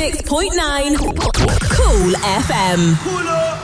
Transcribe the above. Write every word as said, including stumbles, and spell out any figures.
six point nine Cool F M. Pull up.